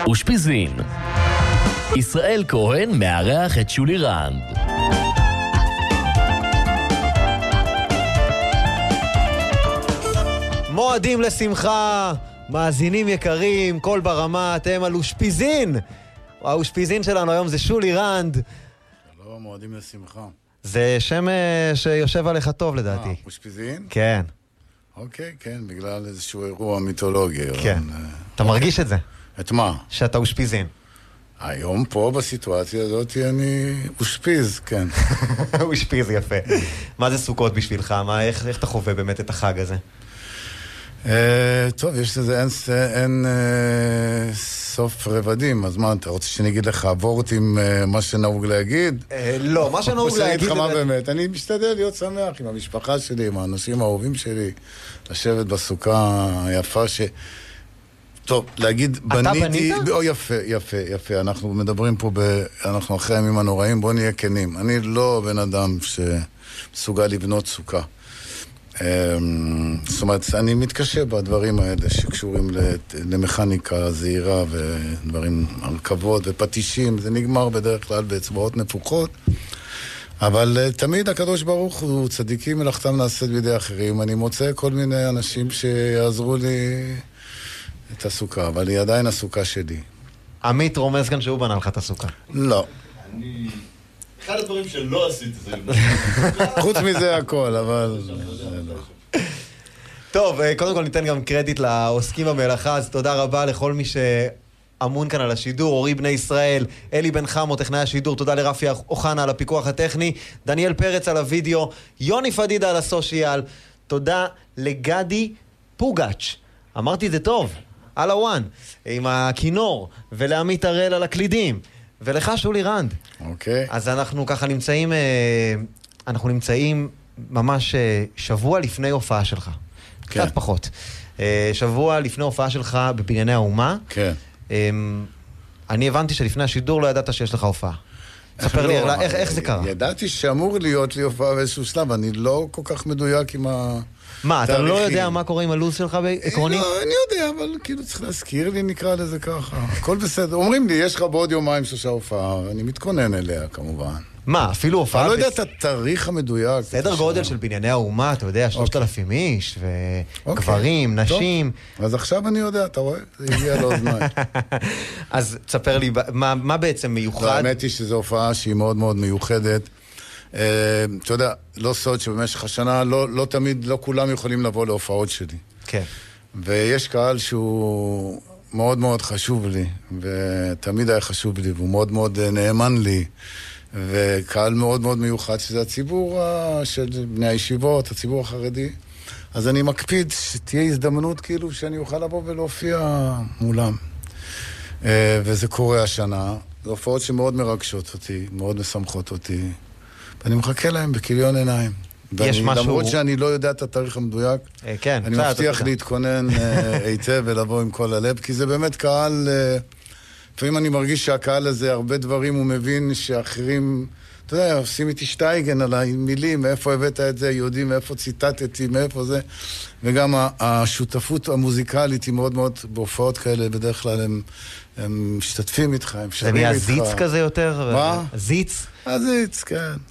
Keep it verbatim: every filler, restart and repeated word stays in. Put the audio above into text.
אושפיזין. ישראל כהן מארח את שולי רנד. מועדים לשמחה, מאזינים יקרים, כל ברמה, אתם על אושפיזין. האושפיזין שלנו היום זה שולי רנד. לא, מועדים לשמחה. זה שם שיושב עליך טוב לדעתי. אה, אושפיזין? כן. אוקיי, כן, בגלל איזשהו אירוע מיתולוגי. כן. אתה מרגיש את זה? את מה? שאתה אושפיזין. היום פה בסיטואציה הזאת אני אושפיז, כן. אושפיז, יפה. מה זה סוכות בשבילך? מה, איך, איך אתה חווה באמת את החג הזה? Uh, טוב, יש לזה אין, אין uh, סוף רבדים, אז מה, אתה רוצה שאני אגיד לך עבורת עם uh, מה שנהוג להגיד? Uh, לא, מה שנהוג להגיד... לך מה באמת, אני משתדל להיות שמח עם המשפחה שלי, עם האנשים האהובים שלי, לשבת בסוכה היפה ש... טוב, להגיד, בניתי... אתה בנית? או, יפה, יפה, יפה, אנחנו מדברים פה, ב... אנחנו אחרי הימים הנוראים, בוא נהיה כנים. אני לא בן אדם שמסוגל לבנות סוכה. זאת אומרת, אני מתקשה בדברים האלה שקשורים למכניקה זהירה ודברים, הרכבות ופטישים, זה נגמר בדרך כלל באצבעות נפוחות, אבל תמיד הקדוש ברוך הוא צדיקים מלאכתם נעשית בידי אחרים. אני מוצא כל מיני אנשים שיעזרו לי את הסוכה, אבל היא עדיין הסוכה שלי. עמית רומז כאן שהוא בנה לך את הסוכה. לא. אני... אחד הדברים שלא עשיתי זה... חוץ מזה הכל, אבל... טוב, קודם כל ניתן גם קרדיט לעוסקים במלאכה, אז תודה רבה לכל מי שאמון כאן על השידור, אורי בני ישראל, אלי בן חמו, טכנאי השידור, תודה לרפי אוחנה על הפיקוח הטכני, דניאל פרץ על הוידאו, יוני פדידה על הסושיאל, תודה לגדי פוגאץ', אמרתי את זה טוב, על הוואן, עם הכינור, ולעמית הראל על הקלידים, ולך שולי רנד. אוקיי. אז אנחנו ככה נמצאים, אנחנו נמצאים ממש שבוע לפני הופעה שלך. כן. קצת פחות. שבוע לפני הופעה שלך בבנייני האומה. כן. אני הבנתי שלפני השידור לא ידעת שיש לך הופעה. ספר לי, לא, איך, איך זה קרה? ידעתי שאמור להיות לי הופעה באיזשהו שלב, אני לא כל כך מדויק עם התאריכים. מה, אתה לא יודע מה קורה עם הלו"ז שלך בעקרוני? לא, אני יודע, אבל כאילו צריך להזכיר לי, נקרא לזה ככה. הכל בסדר. אומרים לי, יש לך בעוד יומיים שלושה הופעה, אני מתכונן אליה כמובן. מה, אפילו הופעה... אני לא יודע את התאריך המדויק. סדר גודל של בנייני האומה, אתה יודע, שלושת אלפים איש, וגברים, נשים. אז עכשיו אני יודע, אתה רואה? זה הגיע לאוזניים. אז תספר לי, מה בעצם מיוחד? האמת היא שזו הופעה שהיא מאוד מאוד מיוחדת. אתה יודע, לא סוד שבמשך השנה, לא תמיד, לא כולם יכולים לבוא להופעות שלי. כן. ויש קהל שהוא מאוד מאוד חשוב לי, ותמיד היה חשוב לי, והוא מאוד מאוד נאמן לי. וקהל מאוד מאוד מיוחד, שזה הציבור של בני הישיבות, הציבור החרדי. אז אני מקפיד שתהיה הזדמנות כאילו שאני אוכל לבוא ולהופיע מולם. וזה קורה השנה. זה הופעות שמאוד מרגשות אותי, מאוד משמחות אותי. ואני מחכה להם בכיליון עיניים. יש משהו... למרות שאני לא יודע את התאריך המדויק, כן, אני מבטיח להתכונן היטב ולבוא עם כל הלב, כי זה באמת קהל... לפעמים אני מרגיש שהקהל הזה, הרבה דברים הוא מבין שאחרים, אתה יודע, עושים איתי שטייגן על המילים, מאיפה הבאת את זה, יודעים מאיפה ציטטתי, מאיפה זה, וגם השותפות המוזיקלית היא מאוד מאוד, בהופעות כאלה, בדרך כלל הם, הם משתתפים איתך, הם שרים איתך. זה נהיה זיץ כזה יותר? מה? זיץ? הזיץ, כן.